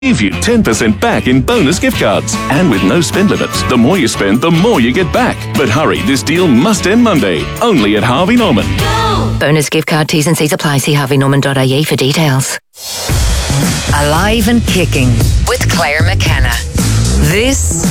Give you 10% back in bonus gift cards. And with no spend limits, the more you spend, the more you get back. But hurry, this deal must end Monday. Only at Harvey Norman. Go! Bonus gift card T's and C's apply. See harveynorman.ie for details. Alive and Kicking with Claire McKenna. This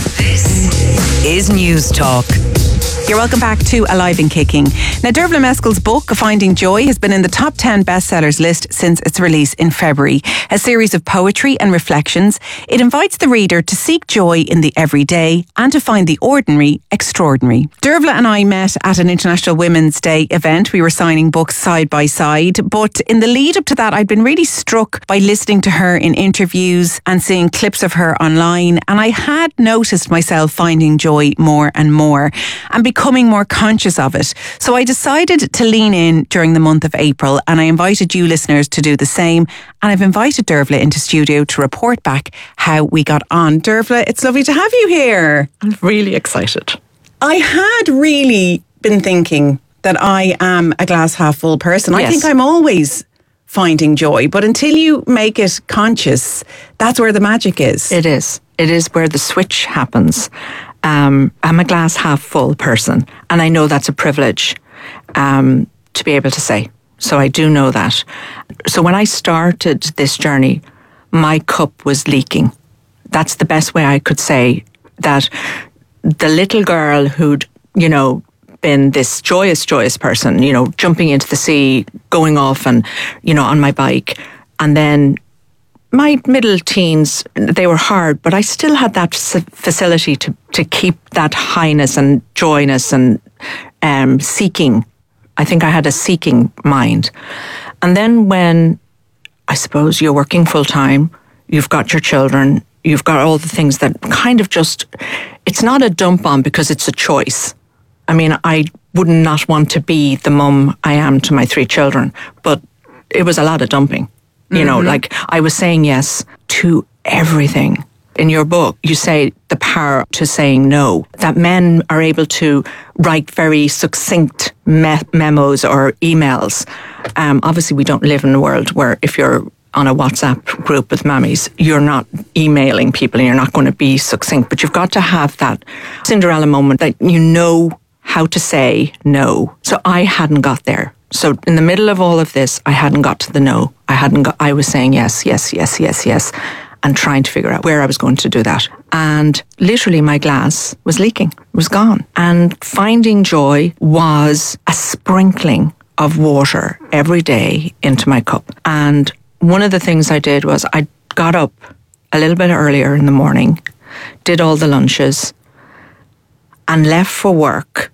is News Talk. You're welcome back to Alive and Kicking. Now, Dervla Mescal's book, Finding Joy, has been in the top 10 bestsellers list since its release in February. A series of poetry and reflections. It invites the reader to seek joy in the everyday and to find the ordinary extraordinary. Dervla and I met at an International Women's Day event. We were signing books side by side. But in the lead up to that, I'd been really struck by listening to her in interviews and seeing clips of her online. And I had noticed myself finding joy more and more and becoming more conscious of it. So I decided to lean in during the month of April, and I invited you listeners to do the same. And I've invited Dervla into studio to report back how we got on. Dervla, it's lovely to have you here. I'm really excited. I had really been thinking that I am a glass half full person. Yes. I think I'm always finding joy, but until you make it conscious, that's where the magic is. It is. It is where the switch happens. I'm a glass half full person, and I know that's a privilege to be able to say. So I do know that. So when I started this journey, my cup was leaking. That's the best way I could say that. The little girl who'd, been this joyous person, jumping into the sea, going off and, on my bike. And then my middle teens, they were hard, but I still had that facility to keep that highness and joyness and seeking. I think I had a seeking mind. And then when, I suppose, you're working full time, you've got your children, you've got all the things that kind of just, it's not a dump on because it's a choice. I mean, I would not want to be the mum I am to my 3 children, but it was a lot of dumping. Like I was saying yes to everything. In your book, you say the power to saying no, that men are able to write very succinct memos or emails. Obviously, we don't live in a world where if you're on a WhatsApp group with mammies, you're not emailing people and you're not going to be succinct, but you've got to have that Cinderella moment that you know how to say no. So I hadn't got there. So in the middle of all of this, I hadn't got to the no. I was saying yes, and trying to figure out where I was going to do that. And literally my glass was leaking, it was gone. And finding joy was a sprinkling of water every day into my cup. And one of the things I did was I got up a little bit earlier in the morning, did all the lunches, and left for work.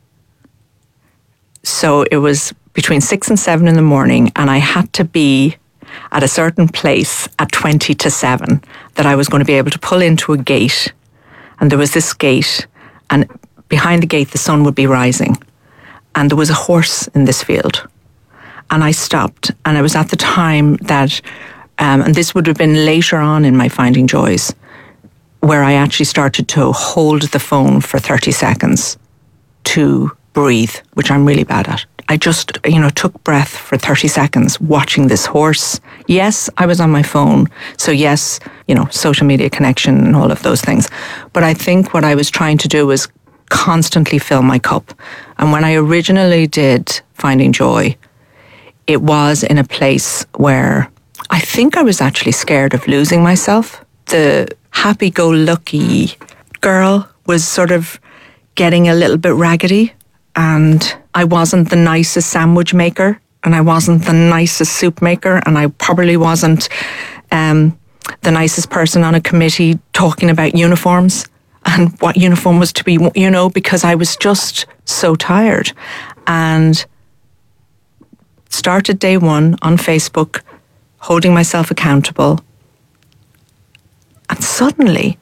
So it was between 6 and 7 in the morning, and I had to be at a certain place at 20 to 7 that I was going to be able to pull into a gate. And there was this gate, and behind the gate the sun would be rising. And there was a horse in this field. And I stopped, and it was at the time that, and this would have been later on in my Finding Joys, where I actually started to hold the phone for 30 seconds to breathe, which I'm really bad at. I just, took breath for 30 seconds watching this horse. Yes, I was on my phone. So yes, social media connection and all of those things. But I think what I was trying to do was constantly fill my cup. And when I originally did Finding Joy, it was in a place where I think I was actually scared of losing myself. The happy-go-lucky girl was sort of getting a little bit raggedy, and I wasn't the nicest sandwich maker, and I wasn't the nicest soup maker, and I probably wasn't the nicest person on a committee talking about uniforms and what uniform was to be, because I was just so tired. And started day one on Facebook, holding myself accountable. And suddenly,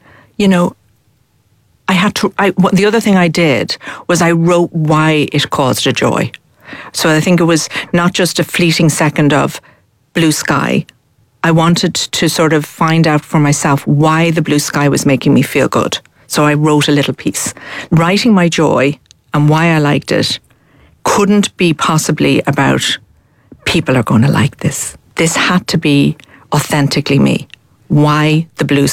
the other thing I did was I wrote why it caused a joy. So I think it was not just a fleeting second of blue sky. I wanted to sort of find out for myself why the blue sky was making me feel good. So I wrote a little piece. Writing my joy and why I liked it couldn't be possibly about people are going to like this. This had to be authentically me. why the blue